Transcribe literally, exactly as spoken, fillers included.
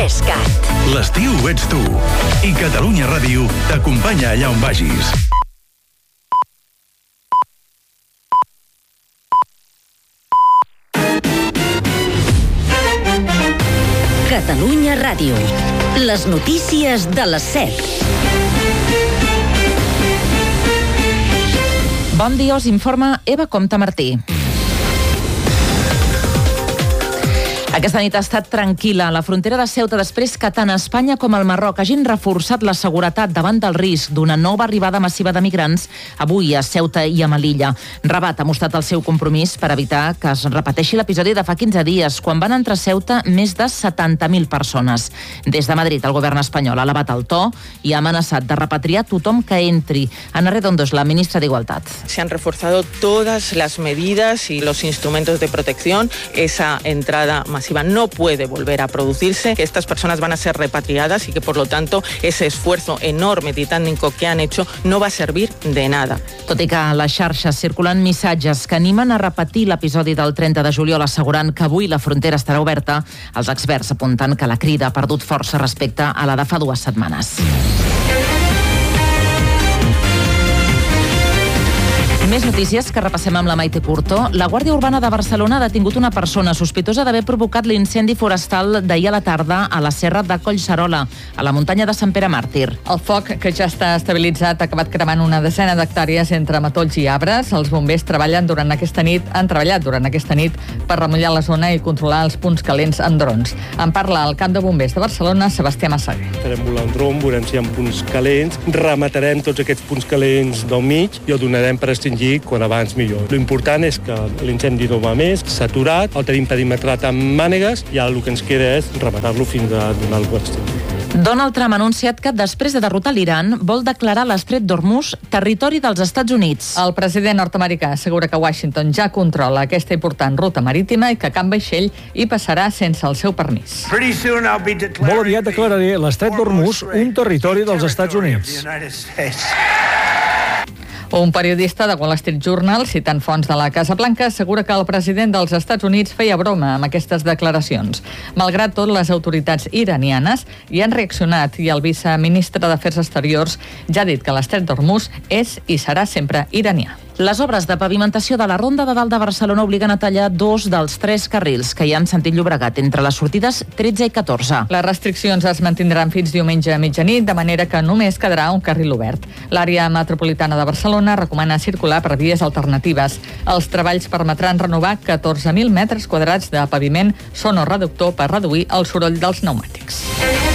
Idescat. L'estiu ets tu. I Catalunya Ràdio t'acompanya allà on vagis. Catalunya Ràdio. Les notícies de les set. Bon dia, us informa Eva Comte Martí. Aquesta nit ha estat tranquil·la a la frontera de Ceuta després que tant Espanya com el Marroc hagin reforçat la seguretat davant del risc d'una nova arribada massiva de migrants avui a Ceuta i a Melilla. Rabat ha mostrat el seu compromís per evitar que es repeteixi l'episodi de fa quinze dies, quan van entrar a Ceuta més de setanta mil persones. Des de Madrid, el govern espanyol ha elevat el to i ha amenaçat de repatriar tothom que entri. Ana Redondo és la ministra d'Igualtat. Se han reforzado todas las medidas y los instrumentos de protección. Esa entrada masiva no puede volver a producirse, que estas personas van a ser repatriadas y que por lo tanto ese esfuerzo enorme titánico que han hecho no va a servir de nada. Tot i que a les xarxes circulen missatges que animen a repetir l'episodi del trenta de juliol assegurant que avui la frontera estarà oberta, els experts apunten que la crida ha perdut força respecte a la de fa dues setmanes. Més notícies que repassem amb la Maite Curto. La Guàrdia Urbana de Barcelona ha detingut una persona sospitosa d'haver provocat l'incendi forestal d'ahir a la tarda a la serra de Collserola, a la muntanya de Sant Pere Màrtir. El foc, que ja està estabilitzat, ha acabat cremant una desena d'hectàrees entre matolls i arbres. Els bombers treballen durant aquesta nit, han treballat durant aquesta nit per remullar la zona i controlar els punts calents amb drons. En parla el cap de bombers de Barcelona, Sebastià Massaguer. Farem volar un dron, veurem si hi ha punts calents, rematarem tots aquests punts calents del mig i el donarem per extingir quan abans millor. L'important és que l'incendi no va més, s'ha aturat, el tenim perimetrat amb mànegues i ara el que ens queda és rematar-lo fins a donar-lo a extingir. Donald Trump ha anunciat que després de derrotar l'Iran vol declarar l'estret d'Hormuz territori dels Estats Units. El president nord-americà assegura que Washington ja controla aquesta important ruta marítima i que cap vaixell hi passarà sense el seu permís. Molt aviat declararé l'estret d'Hormuz un territori dels Estats Units. Un periodista de Wall Street Journal, citant fonts de la Casa Blanca, assegura que el president dels Estats Units feia broma amb aquestes declaracions. Malgrat tot, les autoritats iranianes hi han reaccionat i el viceministre d'Afers Exteriors ja ha dit que l'estret d'Hormuz és i serà sempre iranià. Les obres de pavimentació de la Ronda de Dalt de Barcelona obliguen a tallar dos dels tres carrils que hi ha en sentit Llobregat entre les sortides tretze i catorze. Les restriccions es mantindran fins diumenge a mitjanit, de manera que només quedarà un carril obert. L'àrea metropolitana de Barcelona recomana circular per vies alternatives. Els treballs permetran renovar catorze mil metres quadrats de paviment sonoreductor per reduir el soroll dels pneumàtics.